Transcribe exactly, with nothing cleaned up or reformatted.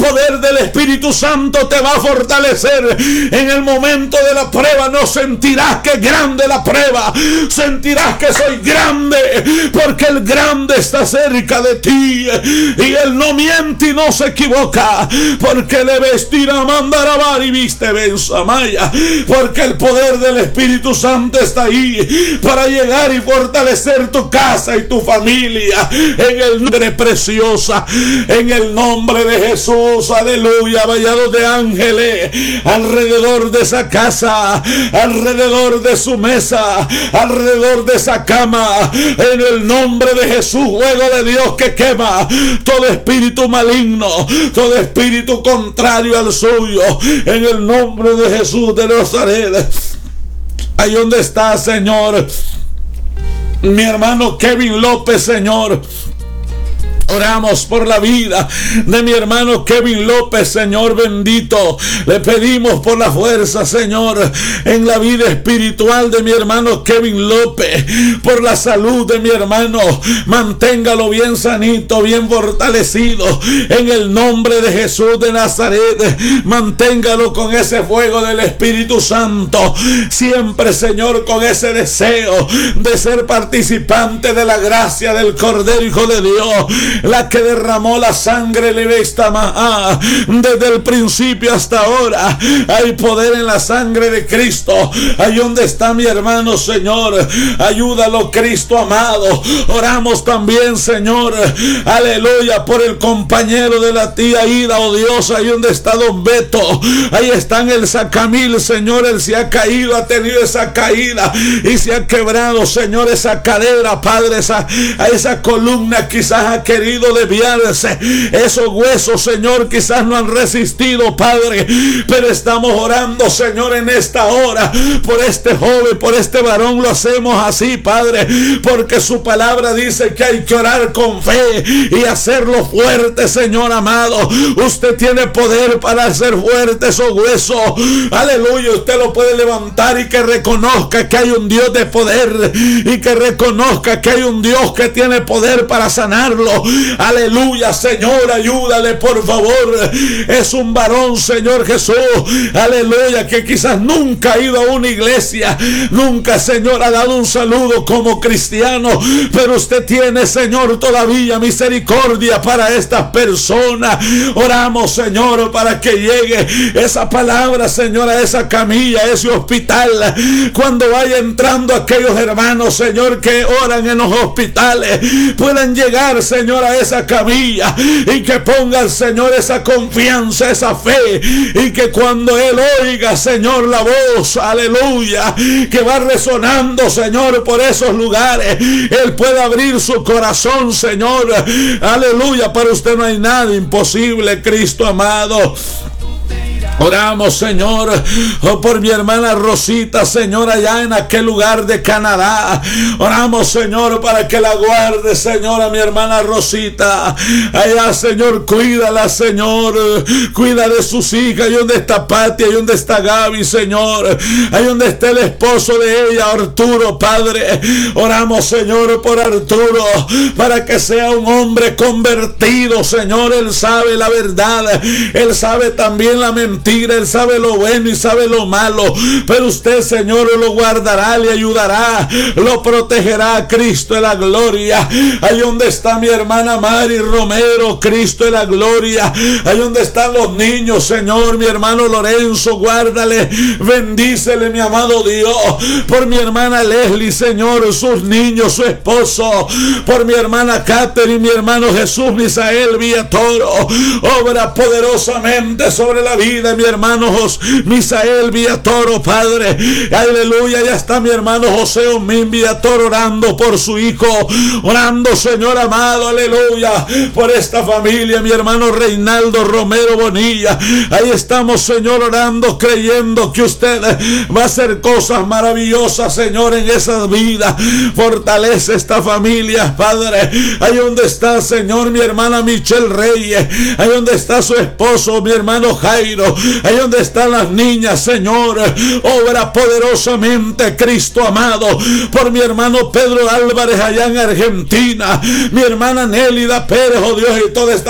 poder del Espíritu Santo te va a fortalecer. En el momento de la prueba no sentirás que es grande la prueba, sentirás que soy grande, porque el grande está cerca de ti, y él no miente y no se equivoca, porque le vestirá mandarabar y viste bensamaya, porque el poder del Espíritu Santo está ahí para llegar y fortalecer tu casa y tu familia, en el nombre preciosa, en el nombre de Jesús. Aleluya. Vallados de ángeles alrededor de esa casa, alrededor de su mesa, alrededor de esa cama, en el nombre de Jesús. Fuego de Dios que quema todo espíritu maligno, todo espíritu contrario al suyo, en el nombre de Jesús de Nazaret. Ahí donde está, Señor, mi hermano Kevin López, Señor. Oramos por la vida de mi hermano Kevin López, Señor bendito. Le pedimos por la fuerza, Señor, en la vida espiritual de mi hermano Kevin López, por la salud de mi hermano. Manténgalo bien sanito, bien fortalecido, en el nombre de Jesús de Nazaret. Manténgalo con ese fuego del Espíritu Santo, siempre, Señor, con ese deseo de ser participante de la gracia del Cordero Hijo de Dios, la que derramó la sangre Lebestamaha desde el principio hasta ahora. Hay poder en la sangre de Cristo. Ahí donde está mi hermano, Señor, ayúdalo, Cristo amado. Oramos también, Señor, aleluya, por el compañero de la tía Ida, oh Dios, ahí donde está don Beto. Ahí está en el Sacamil, Señor, él se ha caído, ha tenido esa caída y se ha quebrado, Señor, esa cadera, Padre, esa, a esa columna quizás ha querido desviarse, esos huesos, Señor, quizás no han resistido, Padre, pero estamos orando, Señor, en esta hora por este joven, por este varón. Lo hacemos así, Padre, porque su palabra dice que hay que orar con fe y hacerlo fuerte, Señor amado. Usted tiene poder para hacer fuerte esos huesos, aleluya. Usted lo puede levantar y que reconozca que hay un Dios de poder, y que reconozca que hay un Dios que tiene poder para sanarlo. Aleluya, Señor, ayúdale, por favor. Es un varón, Señor Jesús, aleluya, que quizás nunca ha ido a una iglesia, nunca, Señor, ha dado un saludo como cristiano, pero usted tiene, Señor, todavía misericordia para estas personas. Oramos, Señor, para que llegue esa palabra, Señor, a esa camilla, a ese hospital, cuando vaya entrando aquellos hermanos, Señor, que oran en los hospitales, puedan llegar, Señor, a esa camilla, y que ponga al Señor esa confianza, esa fe, y que cuando él oiga, Señor, la voz, aleluya, que va resonando, Señor, por esos lugares, él pueda abrir su corazón, Señor, aleluya. Para usted no hay nada imposible, Cristo amado. Oramos, Señor, oh, por mi hermana Rosita, Señor, allá en aquel lugar de Canadá. Oramos, Señor, para que la guarde, Señor, a mi hermana Rosita. Allá, Señor, cuídala, Señor. Cuida de sus hijas. Ahí donde está Pati, ahí donde está Gaby, Señor. Ahí donde está el esposo de ella, Arturo, Padre. Oramos, Señor, por Arturo, para que sea un hombre convertido, Señor. Él sabe la verdad. Él sabe también la mentira. Él sabe lo bueno y sabe lo malo, pero usted, Señor, lo guardará, le ayudará, lo protegerá. Cristo de la gloria. Ahí donde está mi hermana Mari Romero, Cristo de la gloria. Ahí donde están los niños, Señor, mi hermano Lorenzo, guárdale, bendícele, mi amado Dios. Por mi hermana Leslie, Señor, sus niños, su esposo. Por mi hermana Catherine, mi hermano Jesús Misael Villatoro, obra poderosamente sobre la vida de mi hermano José Misael Villatoro, Padre, aleluya. Ya está mi hermano José Omín Villatoro orando por su hijo, orando, Señor amado, aleluya, por esta familia, mi hermano Reinaldo Romero Bonilla. Ahí estamos, Señor, orando, creyendo que usted va a hacer cosas maravillosas, Señor, en esas vidas. Fortalece esta familia, Padre. Ahí donde está, Señor, mi hermana Michelle Reyes, ahí donde está su esposo, mi hermano Jairo, ahí donde están las niñas, Señor, obra poderosamente, Cristo amado. Por mi hermano Pedro Álvarez allá en Argentina, mi hermana Nélida Pérez, oh Dios, y toda esta